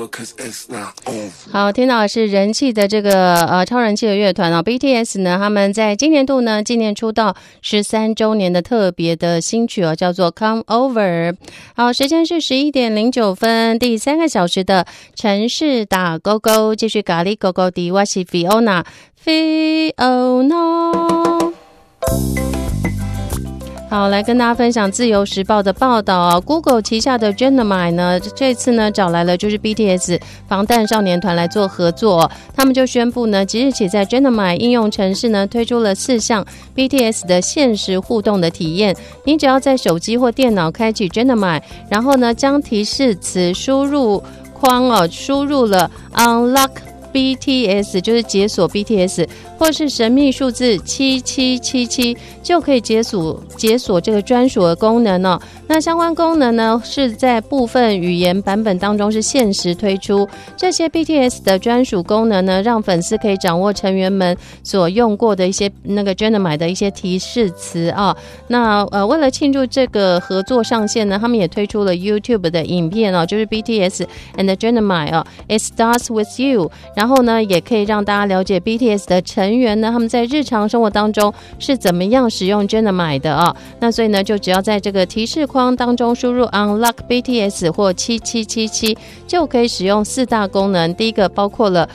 好，听到的是人气的这个超人气的乐团BTS 呢，他们在今年度呢纪念出道13周年的特别的新曲叫做 Come Over。 好，时间是11点09分，第3个小时的城市打勾勾，继续咖喱勾勾的，我是 Fiona。 好，来跟大家分享自由时报的报道Google 旗下的 Genomai 呢，这次呢找来了就是 BTS 防弹少年团来做合作他们就宣布呢，即日起在 Genomai 应用程式呢推出了4项 BTS 的限时互动的体验。你只要在手机或电脑开启 Genomai， 然后呢将提示词输入框输入了 Unlock BTS 就是解锁 BTS， 或是神秘数字7777就可以解锁这个专属的功能那相关功能呢是在部分语言版本当中是限时推出。这些 BTS 的专属功能呢，让粉丝可以掌握成员们所用过的一些那个 Genomai 的一些提示词那为了庆祝这个合作上线呢，他们也推出了 YouTube 的影片就是 BTS and Genomai It Starts With You， 然后呢也可以让大家了解 BTS 的成员呢他们在日常生活当中是怎么样使用 Genomai 的那所以呢就只要在这个提示框当中输入 Unlock BTS 或7777就可以使用4大功能。第一个包括了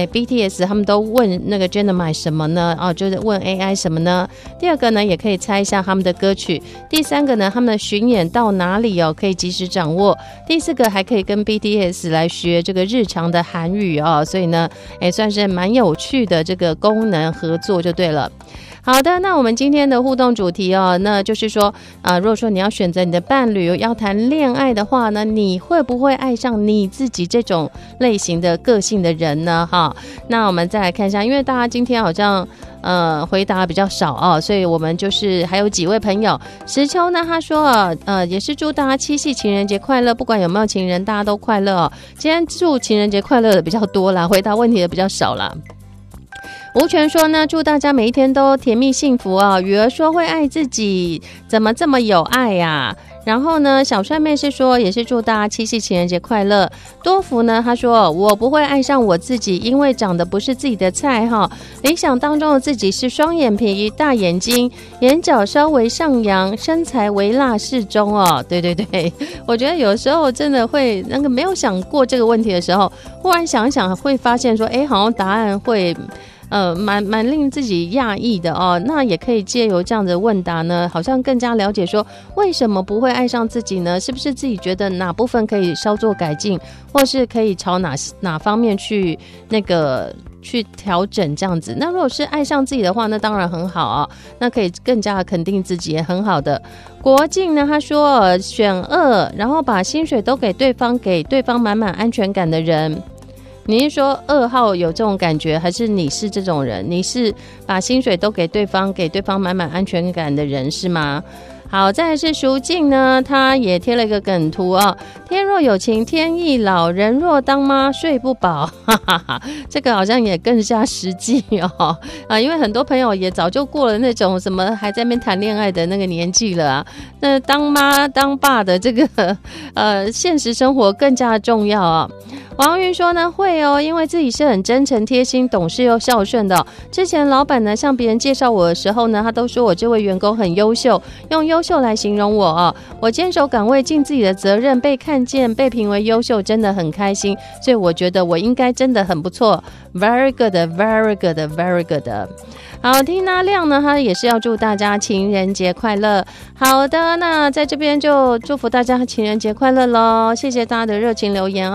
BTS 他们都问那个 Genomai 什么呢就是问 AI 什么呢。第二个呢也可以猜一下他们的歌曲。第三个呢他们的巡演到哪里可以及时掌握。第四个还可以跟 BTS 来学这个日常的韩语所以呢算是蛮有趣的这个功能合作就对了。好的，那我们今天的互动主题那就是说如果说你要选择你的伴侣要谈恋爱的话呢，你会不会爱上你自己这种类型的个性的人呢那我们再来看一下，因为大家今天好像回答比较少所以我们就是还有几位朋友。石秋呢他说也是祝大家7夕情人节快乐，不管有没有情人大家都快乐今天祝情人节快乐的比较多啦，回答问题的比较少啦。吴权说呢，祝大家每一天都甜蜜幸福雨儿说会爱自己，怎么这么有爱呀然后呢小帅妹是说也是祝大家7夕情人节快乐。多福呢他说我不会爱上我自己，因为长得不是自己的菜理想当中的自己是双眼皮大眼睛，眼角稍微上扬，身材微辣适中对对对，我觉得有时候真的会那个没有想过这个问题的时候，忽然想一想会发现说好像答案会蛮令自己讶异的那也可以借由这样的问答呢，好像更加了解说为什么不会爱上自己呢？是不是自己觉得哪部分可以稍作改进，或是可以朝哪方面去去调整这样子。那如果是爱上自己的话，那当然很好那可以更加肯定自己，也很好的。国境呢他说选2，然后把薪水都给对方满满安全感的人。你是说2号有这种感觉，还是你是这种人？你是把薪水都给对方满满安全感的人是吗？好，再来是淑静呢，他也贴了一个梗图天若有情天亦老，人若当妈睡不饱哈哈哈，这个好像也更加实际因为很多朋友也早就过了那种什么还在那边谈恋爱的那个年纪了那当妈当爸的这个现实生活更加重要王云说呢会因为自己是很真诚贴心懂事又孝顺的之前老板呢向别人介绍我的时候呢，他都说我这位员工很优秀，用优秀来形容我我坚守岗位尽自己的责任，被看见被评为优秀，真的很开心，所以我觉得我应该真的很不错。 Very good very good very good。 好，缇娜亮呢他也是要祝大家情人节快乐。好的，那在这边就祝福大家情人节快乐咯，谢谢大家的热情留言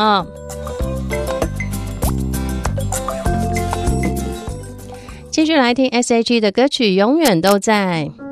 继续来听 S.H.E 的歌曲永远都在。